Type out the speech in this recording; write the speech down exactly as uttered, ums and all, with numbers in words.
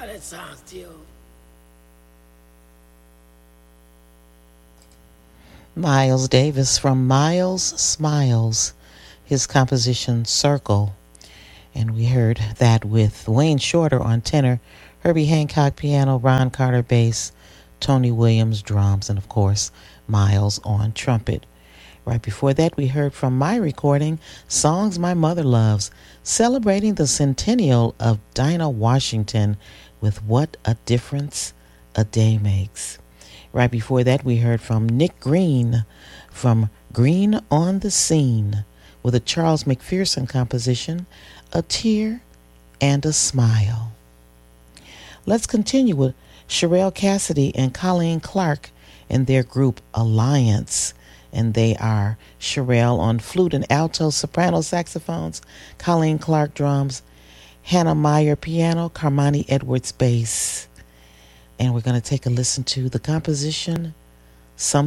How that sounds to you? Miles Davis from Miles Smiles, his composition Circle. And we heard that with Wayne Shorter on tenor, Herbie Hancock piano, Ron Carter bass, Tony Williams drums, and of course, Miles on trumpet. Right before that, we heard from my recording, Songs My Mother Loves, celebrating the centennial of Dinah Washington with What a Difference a Day Makes. Right before that, we heard from Nick Green from Green on the Scene with a Charles McPherson composition, A Tear and a Smile. Let's continue with Sherelle Cassidy and Colleen Clark and their group Alliance. And they are Sherelle on flute and alto soprano saxophones, Colleen Clark drums, Hannah Meyer piano, Carmani Edwards bass. And we're going to take a listen to the composition, Some